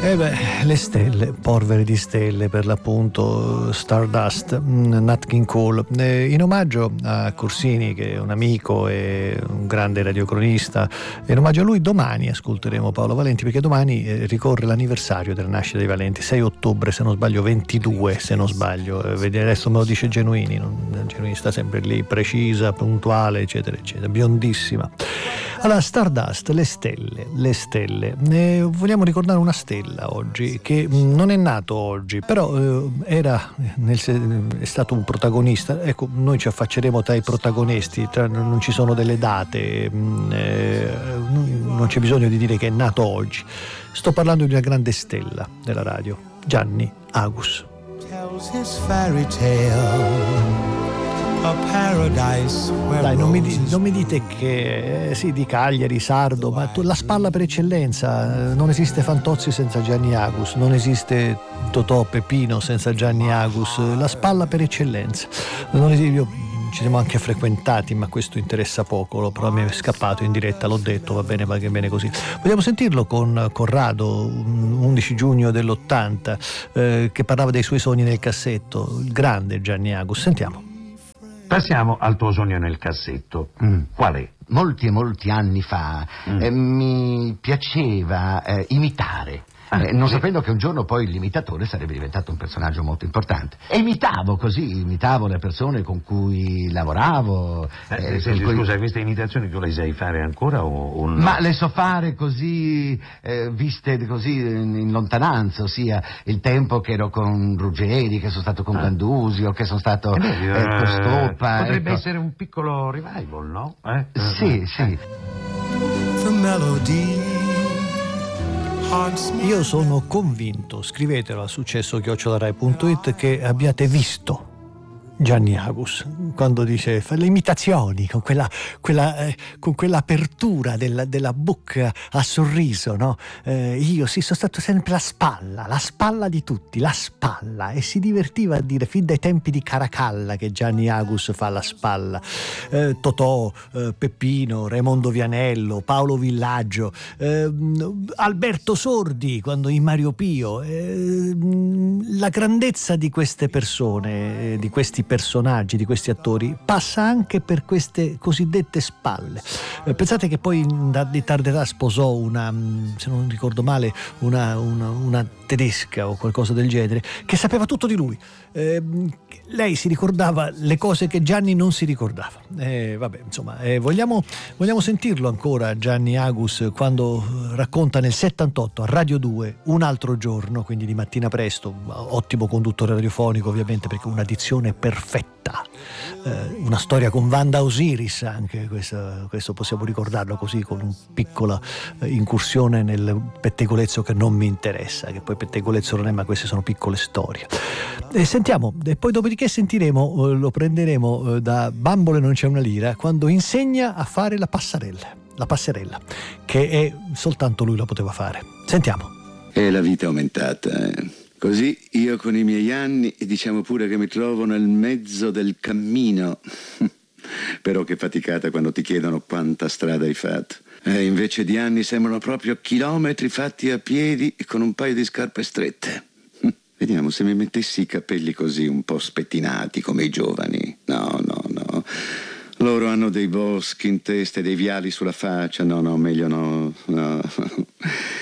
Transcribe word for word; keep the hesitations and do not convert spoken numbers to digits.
Eh beh, le stelle, polvere di stelle per l'appunto, Stardust, Nat King Cole, eh, in omaggio a Corsini, che è un amico e un grande radiocronista, in omaggio a lui domani ascolteremo Paolo Valenti, perché domani eh, ricorre l'anniversario della nascita di Valenti, sei ottobre se non sbaglio, ventidue se non sbaglio, eh, vedi, adesso me lo dice Genuini, non, Genuini sta sempre lì, precisa, puntuale, eccetera eccetera, biondissima. Allora, Stardust, le stelle, le stelle, eh, vogliamo ricordare una stella oggi che non è nato oggi, però eh, era nel, è stato un protagonista. Ecco, noi ci affacceremo tra i protagonisti, tra, non ci sono delle date, eh, non c'è bisogno di dire che è nato oggi. Sto parlando di una grande stella della radio, Gianni Agus. Tells his fairy tale. Dai, non mi, non mi dite che eh, sì, di Cagliari, sardo, ma tu, la spalla per eccellenza. Non esiste Fantozzi senza Gianni Agus, non esiste Totò Peppino senza Gianni Agus, la spalla per eccellenza. Non esiste, io, ci siamo anche frequentati, ma questo interessa poco, però mi è scappato in diretta, l'ho detto, va bene, va bene così. Vogliamo sentirlo con Corrado, undici giugno dell'ottanta, eh, che parlava dei suoi sogni nel cassetto, il grande Gianni Agus. Sentiamo. Passiamo al tuo sogno nel cassetto. Mm. Qual è? Molti e molti anni fa mm. eh, mi piaceva eh, imitare. Eh, non sapendo che un giorno poi l'imitatore sarebbe diventato un personaggio molto importante. E imitavo così, imitavo le persone con cui lavoravo. Eh, eh, senti, cui... Scusa, queste imitazioni tu le sai fare ancora o, o no? Ma le so fare così, eh, viste così in, in lontananza, ossia il tempo che ero con Ruggeri, che sono stato con ah. Gandusio, che sono stato eh beh, eh, con Stoppa. Potrebbe ecco. essere un piccolo revival, no? Eh? Sì, eh. sì. The melody. Io sono convinto, scrivetelo a successo chiocciola rai punto it, che abbiate visto Gianni Agus quando dice fa le imitazioni con quella, quella eh, con quell'apertura della, della bocca a sorriso, no? Eh, io sì, sono stato sempre la spalla, la spalla di tutti, la spalla, e si divertiva a dire fin dai tempi di Caracalla che Gianni Agus fa la spalla. Eh, Totò, eh, Peppino, Raimondo Vianello, Paolo Villaggio, eh, Alberto Sordi quando in Mario Pio. Eh, la grandezza di queste persone, eh, di questi personaggi, di questi attori, passa anche per queste cosiddette spalle. Eh, pensate che poi di tarda età sposò una, se non ricordo male, una, una, una tedesca o qualcosa del genere, che sapeva tutto di lui. Eh, lei si ricordava le cose che Gianni non si ricordava. Eh, vabbè, insomma, eh, vogliamo, vogliamo sentirlo ancora Gianni Agus quando racconta nel settantotto a Radio due Un altro giorno, quindi di mattina presto, ottimo conduttore radiofonico ovviamente perché una dizione perfetta, eh, una storia con Wanda Osiris anche, questa, questo possiamo ricordarlo così, con una piccola eh, incursione nel pettegolezzo che non mi interessa, che poi pettegolezzo non è, ma queste sono piccole storie. E sentiamo, e poi dopodiché sentiremo, eh, lo prenderemo eh, da Bambole non c'è una lira, quando insegna a fare la passarella, la passerella, che è soltanto lui la poteva fare. Sentiamo. E la vita è aumentata, eh. Così io con i miei anni, diciamo pure che mi trovo nel mezzo del cammino. Però che faticata quando ti chiedono quanta strada hai fatto. E invece di anni sembrano proprio chilometri fatti a piedi e con un paio di scarpe strette. Vediamo, se mi mettessi i capelli così un po' spettinati come i giovani. No, no, no. Loro hanno dei boschi in testa e dei viali sulla faccia. No, no, meglio no, no.